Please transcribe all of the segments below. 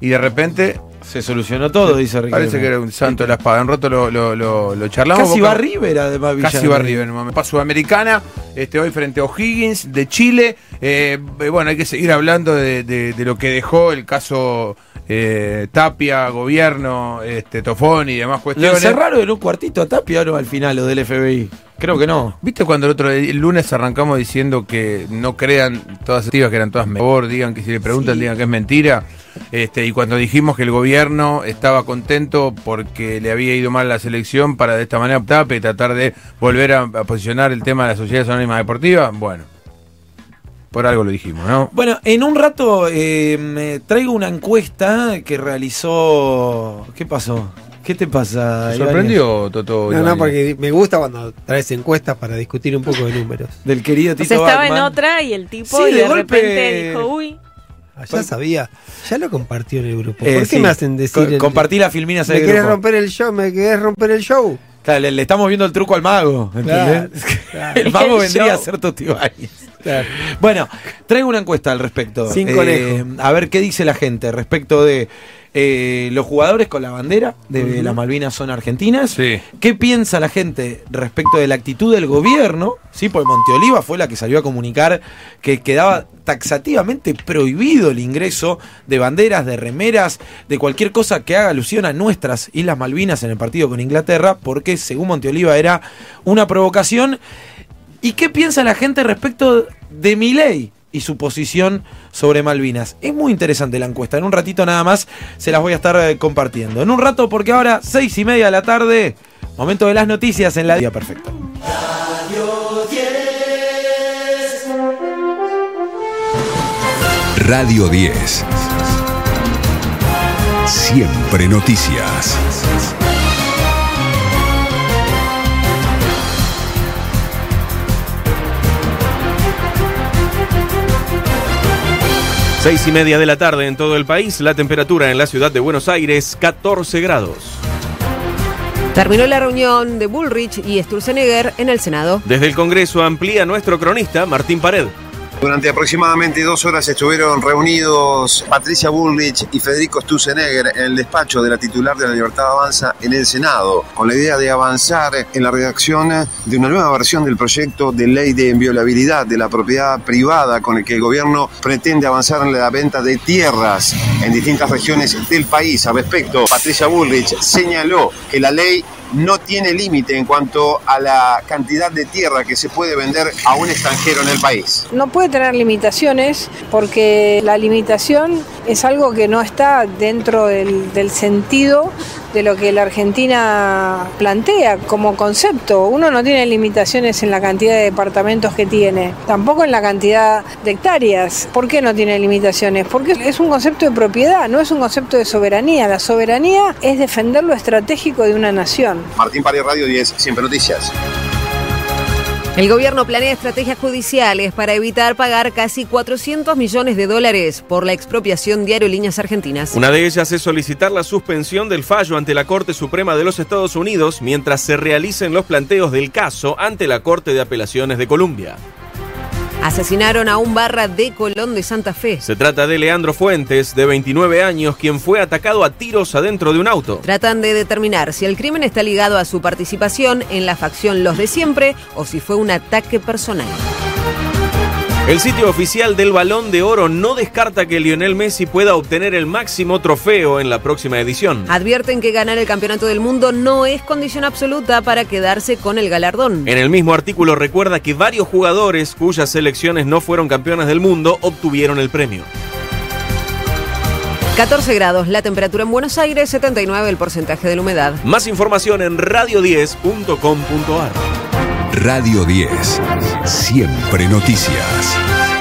y de repente se solucionó todo, dice Riquelme. Parece que era un santo de la espada. En rato lo charlamos. Casi va River, además, Villano. Casi va River en un momento. Sudamericana, hoy frente a O'Higgins, de Chile. Bueno, hay que seguir hablando de lo que dejó el caso Tapia, gobierno, Tofón y demás cuestiones. ¿Lo encerraron en un cuartito a Tapia o no al final, lo del FBI? Creo que no. ¿Viste cuando el lunes arrancamos diciendo que no crean todas activas, que eran todas mejor, digan que si le preguntan digan que es mentira? Y cuando dijimos que el gobierno estaba contento porque le había ido mal la selección para de esta manera Tapia y tratar de volver a posicionar el tema de las sociedades anónimas deportivas, bueno, por algo lo dijimos, ¿no? Bueno, en un rato me traigo una encuesta que realizó... ¿Qué pasó? ¿Qué te pasa? ¿Te sorprendió, Toto? No, porque me gusta cuando traes encuestas para discutir un poco de números. Del querido Tito estaba Bachmann. En otra y el tipo sí, de repente dijo, uy. Ya sabía, ya lo compartió en el grupo. ¿Por qué me hacen decir? Compartí la filmina. ¿Me querés romper el show? ¿Me querés romper el show? Claro, le estamos viendo el truco al mago, ¿entendés? Claro. El mago vendría a ser Toti Báñez. Claro. Bueno, traigo una encuesta al respecto. Sin conejo. A ver qué dice la gente respecto de los jugadores con la bandera de las Malvinas son argentinas. Sí. ¿Qué piensa la gente respecto de la actitud del gobierno? Sí, porque Monteoliva fue la que salió a comunicar que quedaba taxativamente prohibido el ingreso de banderas, de remeras, de cualquier cosa que haga alusión a nuestras Islas Malvinas en el partido con Inglaterra, porque según Monteoliva era una provocación. ¿Y qué piensa la gente respecto de Milei y su posición sobre Malvinas? Es muy interesante la encuesta. En un ratito nada más se las voy a estar compartiendo. En un rato, porque ahora 6:30 de la tarde, momento de las noticias en la Día Perfecto. Radio 10. Siempre noticias. Seis y media de la tarde en todo el país, la temperatura en la ciudad de Buenos Aires, 14 grados. Terminó la reunión de Bullrich y Sturzenegger en el Senado. Desde el Congreso amplía nuestro cronista Martín Pared. Durante aproximadamente 2 horas estuvieron reunidos Patricia Bullrich y Federico Sturzenegger en el despacho de la titular de La Libertad Avanza en el Senado, con la idea de avanzar en la redacción de una nueva versión del proyecto de ley de inviolabilidad de la propiedad privada, con el que el gobierno pretende avanzar en la venta de tierras en distintas regiones del país. Al respecto, Patricia Bullrich señaló que la ley no tiene límite en cuanto a la cantidad de tierra que se puede vender a un extranjero en el país. No puede tener limitaciones porque la limitación es algo que no está dentro del sentido de lo que la Argentina plantea como concepto. Uno no tiene limitaciones en la cantidad de departamentos que tiene, tampoco en la cantidad de hectáreas. ¿Por qué no tiene limitaciones? Porque es un concepto de propiedad, no es un concepto de soberanía. La soberanía es defender lo estratégico de una nación. Martín Pared, Radio 10, Siempre Noticias. El gobierno planea estrategias judiciales para evitar pagar casi $400 millones por la expropiación de Aerolíneas Argentinas. Una de ellas es solicitar la suspensión del fallo ante la Corte Suprema de los Estados Unidos mientras se realicen los planteos del caso ante la Corte de Apelaciones de Columbia. Asesinaron a un barra de Colón de Santa Fe. Se trata de Leandro Fuentes, de 29 años, quien fue atacado a tiros adentro de un auto. Tratan de determinar si el crimen está ligado a su participación en la facción Los de Siempre o si fue un ataque personal. El sitio oficial del Balón de Oro no descarta que Lionel Messi pueda obtener el máximo trofeo en la próxima edición. Advierten que ganar el Campeonato del Mundo no es condición absoluta para quedarse con el galardón. En el mismo artículo recuerda que varios jugadores cuyas selecciones no fueron campeonas del mundo obtuvieron el premio. 14 grados, la temperatura en Buenos Aires, 79 el porcentaje de la humedad. Más información en radio10.com.ar. Radio 10. Siempre noticias.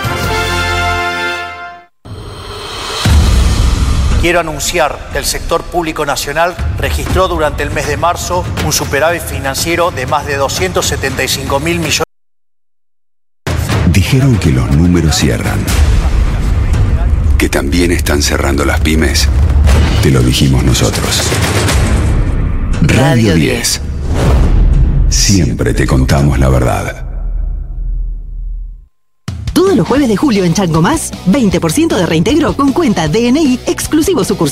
Quiero anunciar que el sector público nacional registró durante el mes de marzo un superávit financiero de más de 275.000 millones. Dijeron que los números cierran. Que también están cerrando las pymes. Te lo dijimos nosotros. Radio 10. Siempre te contamos la verdad. Todos los jueves de julio en Chango Más, 20% de reintegro con cuenta DNI exclusivo sucursal.